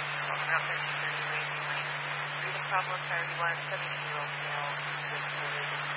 Mexico, Route 1330, Racing Lane. Breathing problems, tire 1, 17-year-old male with religious